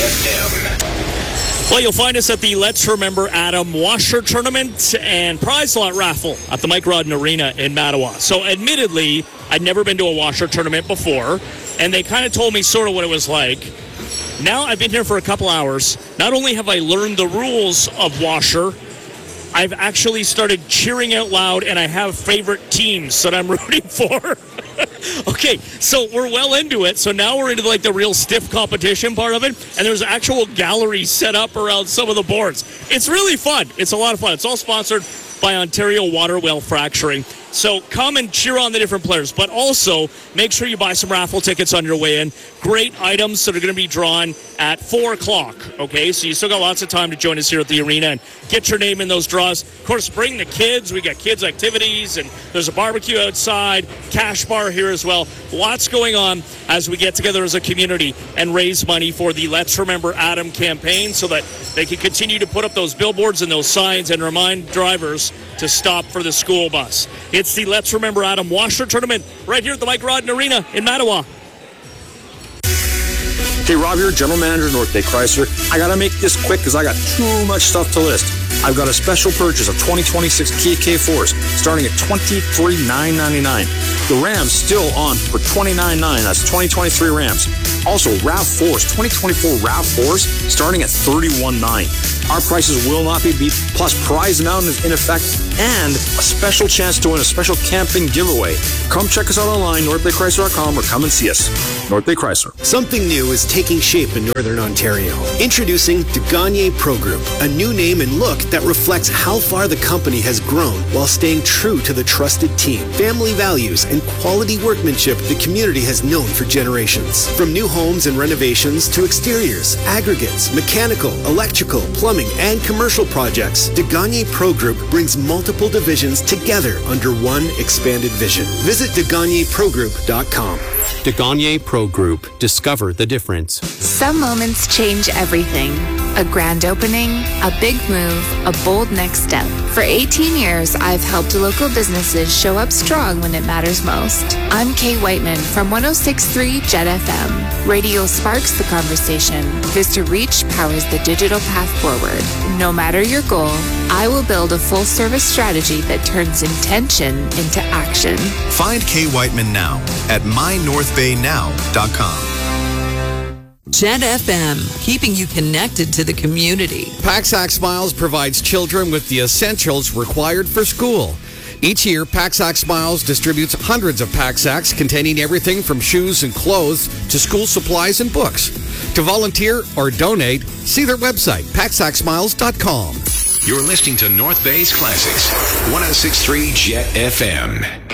FM. Well, you'll find us at the Let's Remember Adam Washer Tournament and Prize Lot Raffle at the Mike Rodden Arena in Mattawa. So, admittedly, I'd never been to a washer tournament before, and they kind of told me sort of what it was like. Now I've been here for a couple hours. Not only have I learned the rules of washer, I've actually started cheering out loud, and I have favorite teams that I'm rooting for. Okay, so we're well into it. So now we're into like the real stiff competition part of it, and there's actual galleries set up around some of the boards. It's really fun. It's a lot of fun. It's all sponsored by Ontario Water Well Fracturing. So come and cheer on the different players, but also make sure you buy some raffle tickets on your way in. Great items that are going to be drawn at 4 o'clock, okay? So you still got lots of time to join us here at the arena and get your name in those draws. Of course, bring the kids. We got kids' activities, and there's a barbecue outside, cash bar here as well. Lots going on as we get together as a community and raise money for the Let's Remember Adam campaign so that they can continue to put up those billboards and those signs and remind drivers to stop for the school bus. It's the Let's Remember Adam Washer Tournament right here at the Mike Rodden Arena in Mattawa. Hey, Rob here, General Manager, North Bay Chrysler. I got to make this quick because I got too much stuff to list. I've got a special purchase of 2026 Kia K4s starting at $23,999. The Ram's still on for $29,999. That's 2023 Rams. Also, RAV4s, 2024 RAV4s starting at $31,999. Our prices will not be beat, plus prize amount is in effect, and a special chance to win a special camping giveaway. Come check us out online, NorthBayChrysler.com, or come and see us. North Bay Chrysler. Something new is taking shape in Northern Ontario. Introducing De Gagné Pro Group, a new name and look that reflects how far the company has grown while staying true to the trusted team, family values, and quality workmanship the community has known for generations. From new homes and renovations to exteriors, aggregates, mechanical, electrical, plumbing, and commercial projects, De Gagné Pro Group brings multiple divisions together under one expanded vision. Visit DeGagnéProGroup.com. De Gagné Pro Group. Discover the difference. Some moments change everything. A grand opening, a big move, a bold next step. For 18 years, I've helped local businesses show up strong when it matters most. I'm Kay Whiteman from 106.3 Jet FM. Radio sparks the conversation. Vista Reach powers the digital path forward. No matter your goal, I will build a full-service strategy that turns intention into action. Find Kay Whiteman now at mynorthbaynow.com. Jet FM, keeping you connected to the community. Paxac Smiles provides children with the essentials required for school. Each year, Paxac Smiles distributes hundreds of Paxacs containing everything from shoes and clothes to school supplies and books. To volunteer or donate, see their website, paxacsmiles.com. You're listening to North Bay's Classics, 106.3 Jet FM.